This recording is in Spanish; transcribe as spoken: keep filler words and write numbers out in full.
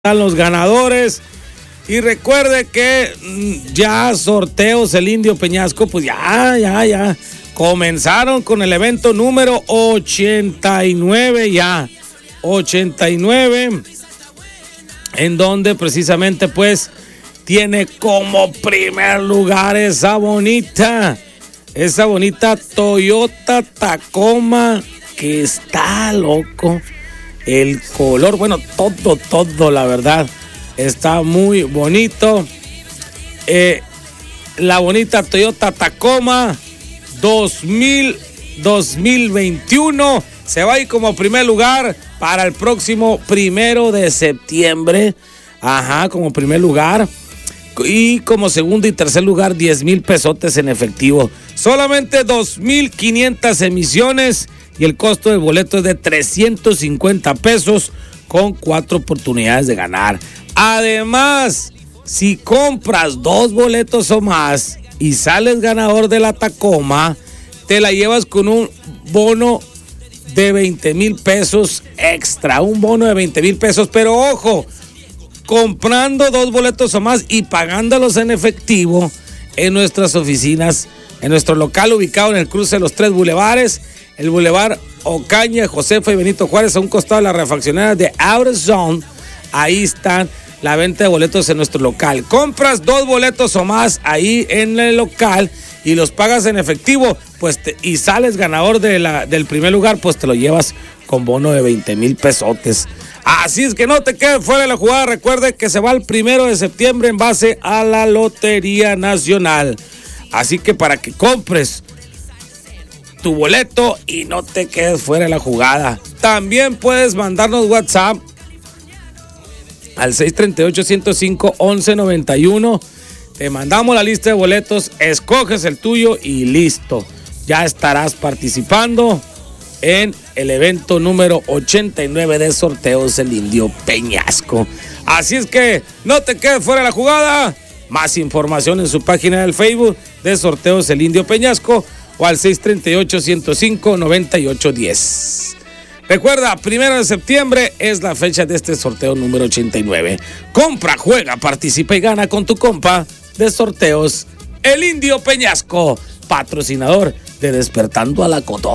están los ganadores. Y recuerde que ya sorteos el Indio Peñasco, pues ya, ya, ya. Comenzaron con el evento número ochenta y nueve ya. ochenta y nueve. En donde precisamente pues tiene como primer lugar esa bonita, esa bonita Toyota Tacoma que está loco. El color, bueno, todo, todo, la verdad, está muy bonito. Eh, la bonita Toyota Tacoma dos mil veintiuno se va a ir como primer lugar para el próximo primero de septiembre. Ajá, como primer lugar. Y como segundo y tercer lugar, diez mil pesotes en efectivo. Solamente dos mil quinientas emisiones y el costo del boleto es de trescientos cincuenta pesos con cuatro oportunidades de ganar. Además, si compras dos boletos o más y sales ganador de la Tacoma, te la llevas con un bono de veinte mil pesos extra. Un bono de veinte mil pesos, pero ojo, comprando dos boletos o más y pagándolos en efectivo en nuestras oficinas, en nuestro local ubicado en el cruce de los tres bulevares, el bulevar Ocaña, Josefa y Benito Juárez, a un costado de la refaccionaria de AutoZone. Ahí están la venta de boletos en nuestro local. Compras dos boletos o más ahí en el local y los pagas en efectivo, pues te, y sales ganador de la, del primer lugar, pues te lo llevas con bono de veinte mil pesotes. Así es que no te quedes fuera de la jugada. Recuerde que se va el primero de septiembre en base a la Lotería Nacional. Así que para que compres tu boleto y no te quedes fuera de la jugada. También puedes mandarnos WhatsApp al seis tres ocho, uno cero cinco, once noventa y uno. Te mandamos la lista de boletos, escoges el tuyo y listo. Ya estarás participando en el evento número ochenta y nueve de sorteos el Indio Peñasco. Así es que no te quedes fuera de la jugada. Más información en su página del Facebook de sorteos el Indio Peñasco o al seis tres ocho, uno cero cinco, nueve ocho uno cero. Recuerda, primero de septiembre es la fecha de este sorteo número ochenta y nueve. Compra, juega, participa y gana con tu compa de sorteos el Indio Peñasco, patrocinador de Despertando a la Cotorra.